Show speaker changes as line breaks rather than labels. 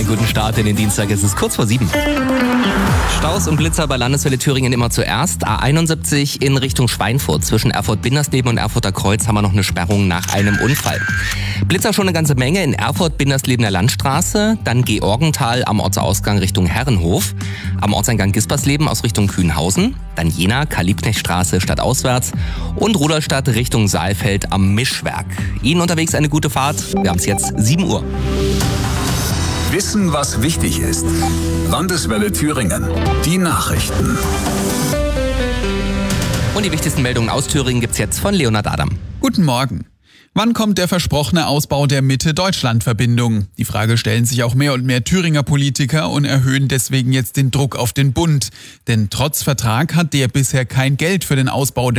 einen guten Start in den Dienstag. Es ist kurz vor 7. Staus und Blitzer bei Landeswelle Thüringen immer zuerst. A71 in Richtung Schweinfurt. Zwischen Erfurt-Bindersleben und Erfurter Kreuz haben wir noch eine Sperrung nach einem Unfall. Blitzer schon eine ganze Menge in Erfurt-Binderslebener Landstraße. Dann Georgenthal am Ortsausgang Richtung Herrenhof. Am Ortseingang Gispersleben aus Richtung Kühnhausen. Dann Jena, Karl-Liebknecht-Straße stadtauswärts. Und Rudolstadt Richtung Saalfeld am Mischwerk. Ihnen unterwegs eine gute Fahrt. Wir haben es jetzt 7 Uhr.
Wissen, was wichtig ist. Landeswelle Thüringen. Die Nachrichten.
Und die wichtigsten Meldungen aus Thüringen gibt's jetzt von Leonhard Adam.
Guten Morgen. Wann kommt der versprochene Ausbau der Mitte-Deutschland-Verbindung? Die Frage stellen sich auch mehr und mehr Thüringer Politiker und erhöhen deswegen jetzt den Druck auf den Bund. Denn trotz Vertrag hat der bisher kein Geld für den Ausbau der